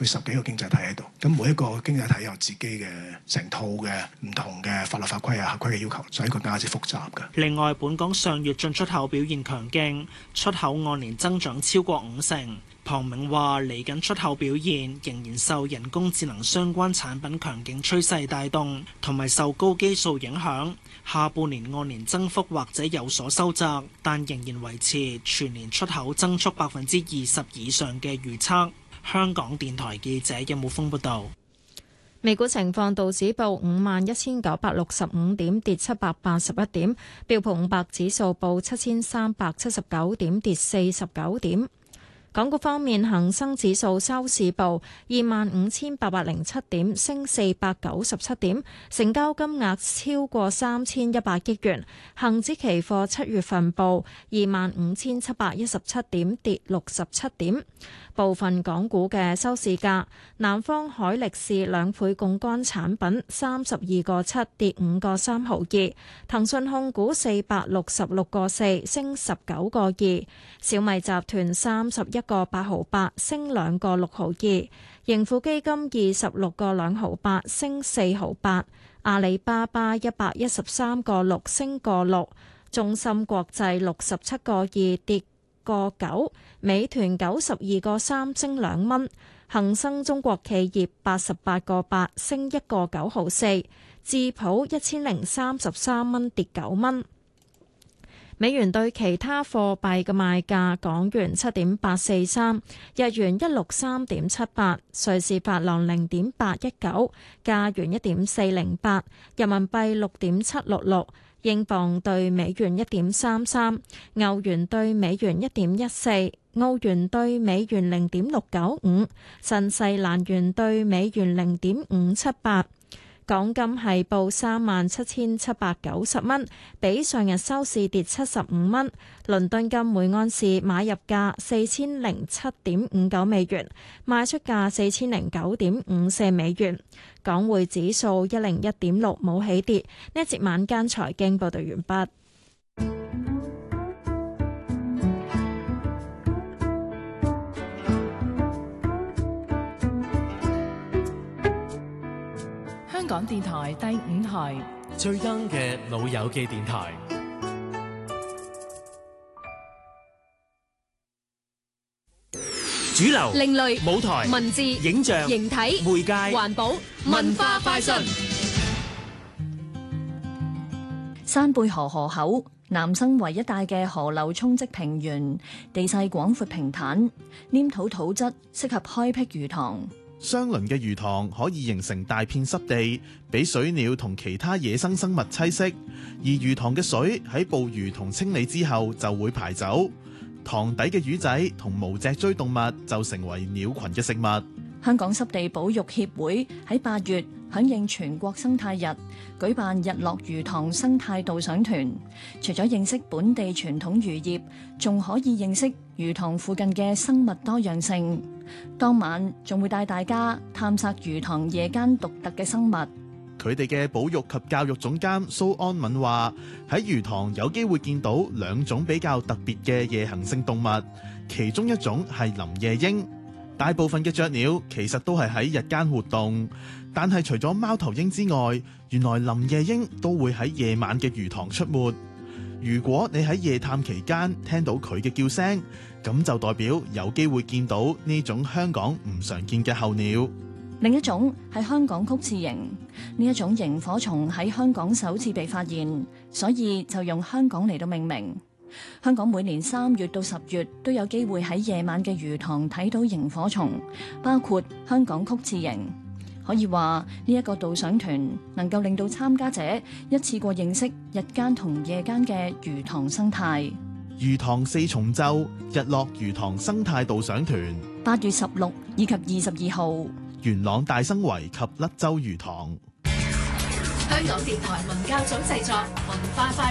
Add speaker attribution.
Speaker 1: 佢10幾個經濟體喺度，咁每一個經濟體有自己嘅成套嘅唔同嘅法律法規啊、合規嘅要求，所以佢更加之複雜嘅。
Speaker 2: 另外，本港上月進出口表現強勁，出口按年增長超過50%。龐明話：嚟緊出口表現仍然受人工智能相關產品強勁趨勢帶動，同埋受高基數影響。下半年按年增幅或者有所收窄，但仍然維持全年出口增速20%以上嘅預測。香港電台記者任武峯報道。
Speaker 3: 美股情況，道指報51,965點，跌781點；標普500指數報7,379點，跌49點。港股方面，恒生指數收市報25,807點，升497點，成交金額超過3,100億元。恒指期貨7月份報25,717點，跌67點。部分港股嘅收市價，南方海力士2倍槓桿產品32個7，跌5個3毫2；騰訊控股466個4，升19個2；小米集團31個8毫8，升2個6毫2；盈富基金26個2毫8，升4毫8；阿里巴巴113個6，升個6；中芯國際67個2，跌個9，美團92個3，升2蚊，恒生中國企業88個8，升1個9毫4，智普1033蚊，跌9蚊。美元對其他貨幣嘅賣價：港元7.843，日元163.78，瑞士法郎0.819，加元1.408，人民幣6.766。英鎊對美元1.33，歐元對美元1.14，澳元對美元0.695，新西蘭元對美元0.578。港金係報37,790蚊，比上日收市跌75蚊。倫敦金每盎司買入價4007.59美元，賣出價4009.54美元。港匯指數101.6，冇起跌。呢一節晚間財經報道完畢。
Speaker 4: 香港電台第5台
Speaker 5: 最 young 嘅老友記電台，主流、
Speaker 4: 另類
Speaker 5: 舞台、
Speaker 4: 文字、
Speaker 5: 影像、
Speaker 4: 形體、
Speaker 5: 媒介、
Speaker 4: 環保、文化快訊。山貝河河口，南生圍一帶嘅河流沖積平原，地勢廣闊平坦，黏土土質適合開闢魚塘。
Speaker 6: 相鄰嘅魚塘可以形成大片濕地，俾水鳥同其他野生生物棲息，而魚塘嘅水喺捕魚同清理之後就會排走，塘底嘅魚仔同無脊椎動物就成為鳥群嘅食物。
Speaker 4: 香港濕地保育協會喺8月響應全國生態日，舉辦日落魚塘生態導賞團。除咗認識本地傳統漁業，仲可以認識魚塘附近嘅生物多樣性。當晚仲會帶大家探索魚塘夜間獨特嘅生物。
Speaker 6: 佢哋嘅保育及教育總監蘇安敏話：喺魚塘有機會見到2種比較特別嘅夜行性動物，其中一種係林夜鷹。大部分嘅雀鳥其實都係喺日間活動，但係除咗貓頭鷹之外，原來林夜鷹都會喺夜晚嘅魚塘出沒。如果你喺夜探期間聽到佢嘅叫聲，咁就代表有機會見到呢種香港唔常見嘅候鳥。
Speaker 4: 另一種係香港曲翅蠅，呢一種螢火蟲喺香港首次被發現，所以就用香港嚟到命名。香港每年3月到10月都有機會喺夜晚嘅魚塘睇到螢火蟲，包括香港曲翅蠅。可以話呢一個導賞團能夠令到參加者一次過認識日間同夜間嘅魚塘生態。
Speaker 6: 魚塘4重奏日落魚塘生態導賞團
Speaker 4: 8月16以及22號，
Speaker 6: 元朗大生圍及甩洲魚塘。
Speaker 7: 香港電台文教組製作文化快